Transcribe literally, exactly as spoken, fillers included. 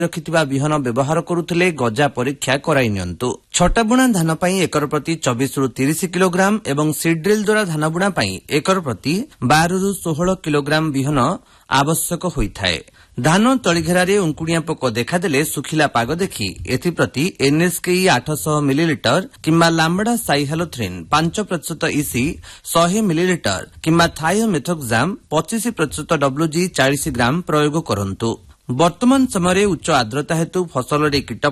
रखिथिबा बिहन व्यवहार करुथिले गजा परीक्षा कराई नियंतु। छटा बुणा धान पई एकर प्रति चौबीस रु तीस किलोग्राम एवं सीड ड्रिल द्वारा धान बुणा पई एकर प्रति बारह रु सोलह किलोग्राम बिहन आवश्यक होइथाय। धान तळिघेरारे उंकुणिया पोक देखादेले सुखिला पाग देखि एथिप्रति एनएसकेई आठ सौ मिलीलिटर किंबा लाम्बडा साइहालोथ्रिन पांच प्रतिशत इसी सौ मिलीलिटर किंबा थायोमेथोक्साम पच्चीस प्रतिशत डब्ल्यूजी चालीस ग्राम प्रयोग करंतु। वर्तमान समय उच्च आर्द्रता हेतु फसल कीट